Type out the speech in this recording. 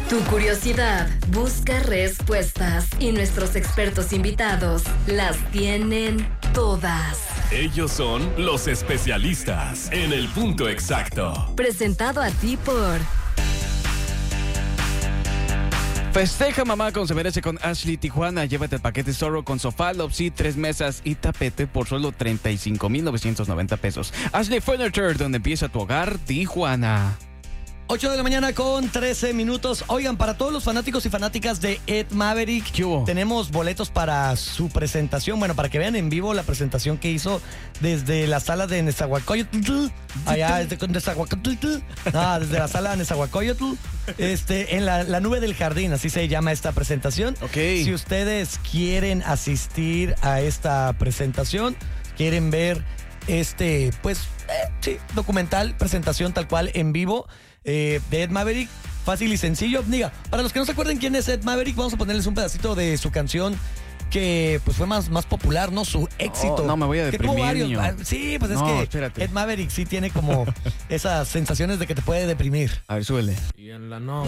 Tu curiosidad busca respuestas y nuestros expertos invitados las tienen todas. Ellos son los especialistas en el punto exacto. Presentado a ti por... Festeja mamá con Se Merece con Ashley Tijuana. Llévate el paquete Zorro con sofá, love seat, 3 mesas y tapete por solo 35,990 pesos. Ashley Furniture, donde empieza tu hogar, Tijuana. 8 de la mañana con 13 minutos. Oigan, para todos los fanáticos y fanáticas de Ed Maverick, ¿Qué hubo? tenemos boletos para su presentación. Bueno, para que vean en vivo la presentación que hizo desde la sala de Nezahualcóyotl. Allá desde Nezahualcóyotl. Desde la sala de Nezahualcóyotl. En la nube del jardín, así se llama esta presentación. Ok. Si ustedes quieren asistir a esta presentación, quieren ver documental, presentación tal cual en vivo de Ed Maverick, fácil y sencillo. Diga, para los que no se acuerden quién es Ed Maverick, vamos a ponerles un pedacito de su canción que pues fue más popular, ¿no? Su éxito. No, me voy a Que tuvo deprimir, varios. niño. Sí, pues es No, que espérate. Ed Maverick sí tiene como esas sensaciones de que te puede deprimir. A ver, súbele. Y en la noche